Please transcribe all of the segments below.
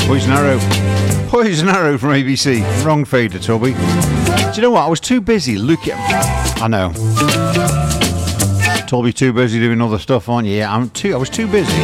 Poison Arrow. Poison Arrow from ABC. Wrong fader, Toby. Do you know what? I was too busy looking. I know. Toby, too busy doing other stuff, aren't you? Yeah, I was too busy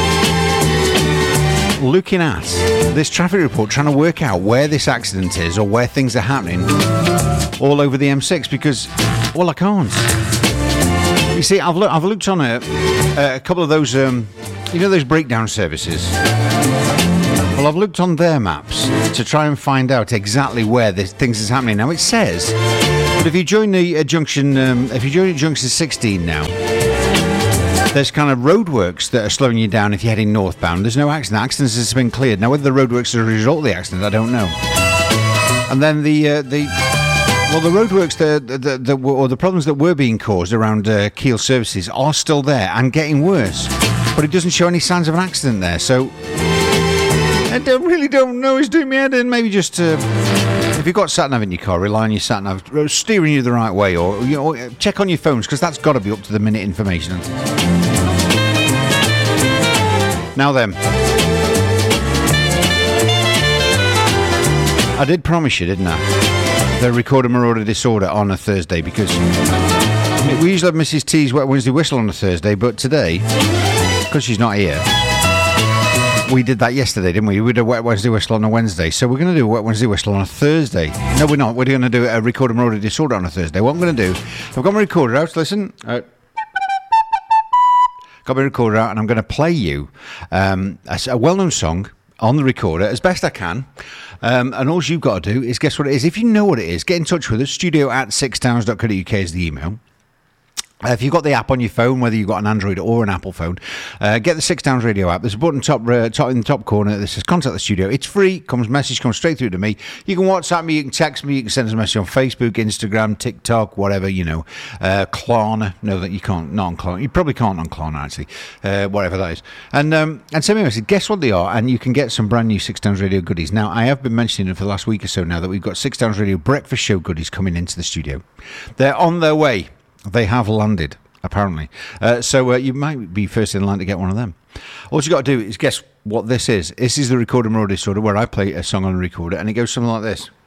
looking at this traffic report, trying to work out where this accident is or where things are happening all over the M6 because, well, I can't. You see, I've looked on a couple of those, those breakdown services. Well, I've looked on their maps to try and find out exactly where things is happening. Now, it says, but if you join the junction, junction 16 now, there's kind of roadworks that are slowing you down if you're heading northbound. There's no accident. Accidents has been cleared. Now, whether the roadworks are a result of the accident, I don't know. And then the roadworks or the problems that were being caused around Kiel services are still there and getting worse. But it doesn't show any signs of an accident there. So I really don't know. It's doing me head in. Maybe just if you've got sat-nav in your car, rely on your sat-nav steering you the right way, or check on your phones because that's got to be up to the minute information. Now then, I did promise you, didn't I? The Recorder Marauder Disorder on a Thursday because we usually have Mrs. T's Wet Wednesday Whistle on a Thursday, but today, because she's not here, we did that yesterday, didn't we? We did a Wet Wednesday Whistle on a Wednesday, so we're going to do a Wet Wednesday Whistle on a Thursday. No, we're not. We're going to do a Recorder Marauder Disorder on a Thursday. What I'm going to do, I've got my recorder out, listen. Got my recorder out and I'm going to play you a well-known song on the recorder as best I can. And all you've got to do is guess what it is. If you know what it is, get in touch with us. studio@sixtowns.co.uk is the email. If you've got the app on your phone, whether you've got an Android or an Apple phone, get the Six Towns Radio app. There's a button top in the top corner that says Contact the Studio. It's free. Message comes straight through to me. You can WhatsApp me, you can text me, you can send us a message on Facebook, Instagram, TikTok, whatever, Klarna. No, that you can't. Not on Klarna. You probably can't on Klarna, actually. Whatever that is. And send me a message. Guess what they are? And you can get some brand new Six Towns Radio goodies. Now, I have been mentioning it for the last week or so now that we've got Six Towns Radio breakfast show goodies coming into the studio. They're on their way. They have landed, apparently. So you might be first in line to get one of them. All you got to do is guess what this is. This is the Recorder Marauder Disorder, where I play a song on a recorder, and it goes something like this.